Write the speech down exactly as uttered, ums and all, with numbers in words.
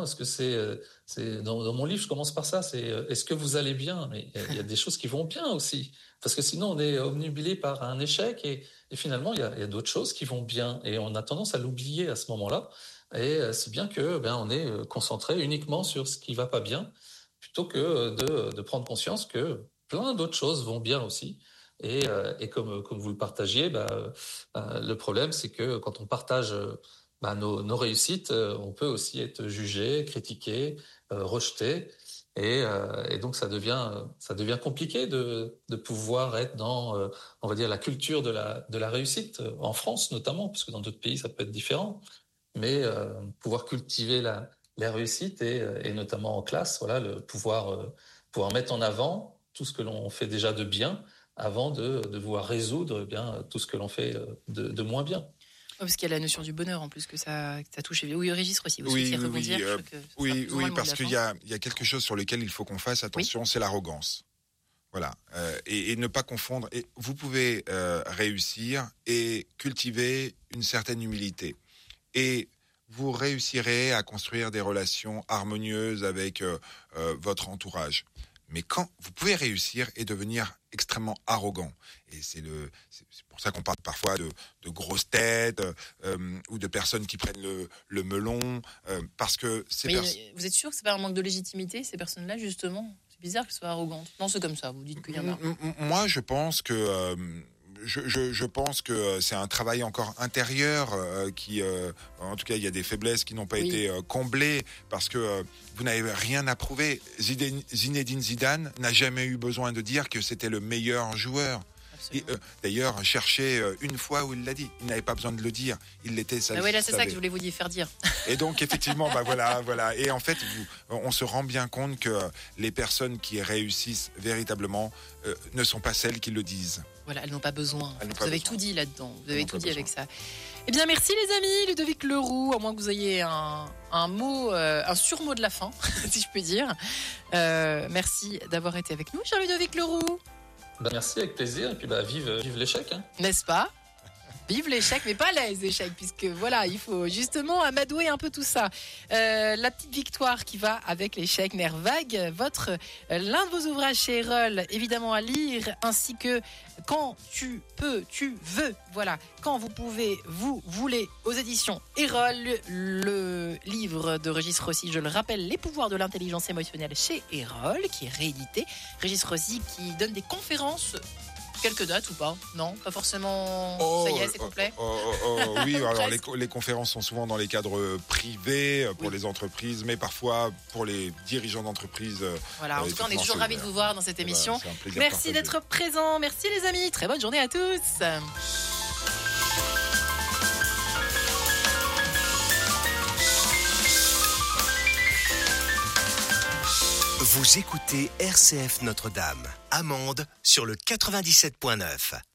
Hein, est-ce que c'est, euh, c'est dans, dans mon livre, je commence par ça. C'est euh, est-ce que vous allez bien? Mais il y, a- il y a des choses qui vont bien aussi, parce que sinon on est obnubilé par un échec et, et finalement il y a, il y a d'autres choses qui vont bien et on a tendance à l'oublier à ce moment-là. Et euh, c'est bien que ben on est euh, concentré uniquement sur ce qui va pas bien, plutôt que euh, de, de prendre conscience que plein d'autres choses vont bien aussi. Et, euh, et comme, comme vous le partagiez, bah, euh, le problème, c'est que quand on partage euh, bah, nos, nos réussites, euh, on peut aussi être jugé, critiqué, euh, rejeté. Et, euh, et donc, ça devient, ça devient compliqué de, de pouvoir être dans, euh, on va dire, la culture de la, de la réussite, euh, en France notamment, parce que dans d'autres pays, ça peut être différent. Mais euh, pouvoir cultiver la, la réussite et, euh, et notamment en classe, voilà, le pouvoir, euh, pouvoir mettre en avant tout ce que l'on fait déjà de bien avant de, de vouloir résoudre eh bien tout ce que l'on fait euh, de, de moins bien. Ouais, parce qu'il y a la notion du bonheur en plus que ça, que ça touche. Oui, Régis Rossi, vous Oui, souhaitiez oui, rebondir oui, euh, je crois que ce sera oui, plus ou moins oui, le mot de parce la qu'il fin. y a, il y a quelque chose sur lequel il faut qu'on fasse attention, c'est l'arrogance. Voilà, euh, et, et ne pas confondre. Et vous pouvez euh, réussir et cultiver une certaine humilité. Et vous réussirez à construire des relations harmonieuses avec euh, euh, votre entourage. Mais quand vous pouvez réussir et devenir extrêmement arrogant, et c'est le, c'est, c'est pour ça qu'on parle parfois de, de grosses têtes euh, ou de personnes qui prennent le, le melon, euh, parce que ces Mais personnes. vous êtes sûr que c'est pas un manque de légitimité ces personnes-là justement? C'est bizarre qu'elles soient arrogantes. Non, c'est comme ça. Vous dites qu'il y en a. Moi, je pense que euh, je, je, je pense que c'est un travail encore intérieur euh, qui, euh, en tout cas, il y a des faiblesses qui n'ont pas Oui. été euh, comblées parce que euh, vous n'avez rien à prouver. Zidane, Zinedine Zidane n'a jamais eu besoin de dire que c'était le meilleur joueur. Et, euh, d'ailleurs, cherchez euh, une fois où il l'a dit. Il n'avait pas besoin de le dire. Il l'était. Ça. Ah oui, là, c'est ça que je voulais vous dire, faire dire. Et donc, effectivement, bah voilà, voilà. Et en fait, vous, on se rend bien compte que les personnes qui réussissent véritablement euh, ne sont pas celles qui le disent. Voilà, elles n'ont pas besoin. Elles n'ont Vous pas avez besoin. tout dit là-dedans. Vous avez Elles tout n'ont dit pas avec besoin. ça. Eh bien, merci les amis, Ludovic Leroux. À moins que vous ayez un, un mot, euh, un surmot de la fin, si je puis dire. Euh, merci d'avoir été avec nous, cher Ludovic Leroux. Bah, merci, avec plaisir. Et puis bah, vive, vive l'échec. Hein. N'est-ce pas? Vive l'échec, mais pas les échecs, puisque voilà, il faut justement amadouer un peu tout ça. Euh, la petite victoire qui va avec l'échec Nervague, votre euh, l'un de vos ouvrages chez Erol, évidemment à lire, ainsi que Quand tu peux, tu veux, voilà, quand vous pouvez, vous voulez, aux éditions Erol, le livre de Régis Rossi, je le rappelle, Les pouvoirs de l'intelligence émotionnelle chez Erol, qui est réédité. Régis Rossi qui donne des conférences. Quelques dates ou pas? Non, pas forcément. Oh, ça y est, c'est complet. Oh, oh, oh, oh, oui, alors les, Presque. les conférences sont souvent dans les cadres privés pour Oui. les entreprises, mais parfois pour les dirigeants d'entreprises. Voilà, en euh, tout cas, on est effectivement, toujours c'est ravis de ouvert. vous voir dans cette Eh ben, émission. c'est un plaisir Merci partagé. d'être présents. Merci les amis. Très bonne journée à tous. Vous écoutez R C F Notre-Dame, Amande sur le quatre-vingt-dix-sept point neuf.